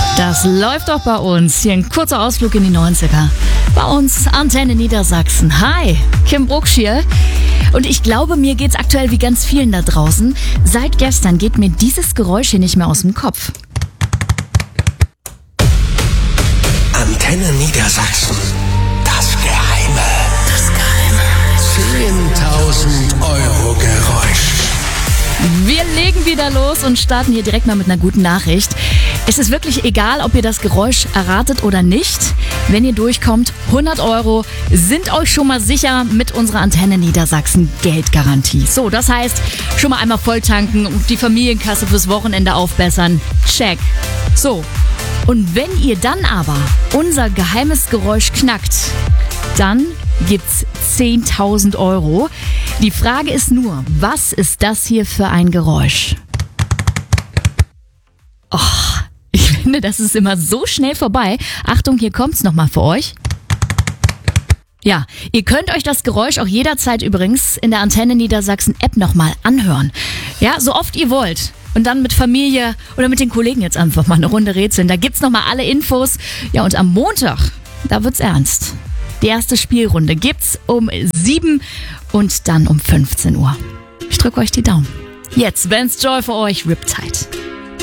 Das läuft doch bei uns. Hier ein kurzer Ausflug in die 90er. Bei uns Antenne Niedersachsen. Hi, Kim Brucksch hier. Und ich glaube, mir geht's aktuell wie ganz vielen da draußen. Seit gestern geht mir dieses Geräusch hier nicht mehr aus dem Kopf. Antenne Niedersachsen. Das Geheime. 10.000 Euro Geräusch. Wir legen wieder los und starten hier direkt mal mit einer guten Nachricht. Es ist wirklich egal, ob ihr das Geräusch erratet oder nicht. Wenn ihr durchkommt, 100 Euro sind euch schon mal sicher mit unserer Antenne Niedersachsen Geldgarantie. So, das heißt, schon mal einmal voll tanken und die Familienkasse fürs Wochenende aufbessern. Check. So, und wenn ihr dann aber unser geheimes Geräusch knackt, dann gibt's 10.000 Euro. Die Frage ist nur, was ist das hier für ein Geräusch? Oh, ich finde, das ist immer so schnell vorbei. Achtung, hier kommt's nochmal für euch. Ja, ihr könnt euch das Geräusch auch jederzeit übrigens in der Antenne Niedersachsen App nochmal anhören. Ja, so oft ihr wollt. Und dann mit Familie oder mit den Kollegen jetzt einfach mal eine Runde rätseln. Da gibt's nochmal alle Infos. Ja, und am Montag, da wird's ernst. Die erste Spielrunde gibt's um 7 und dann um 15 Uhr. Ich drücke euch die Daumen. Jetzt, Vance Joy für euch, Riptide.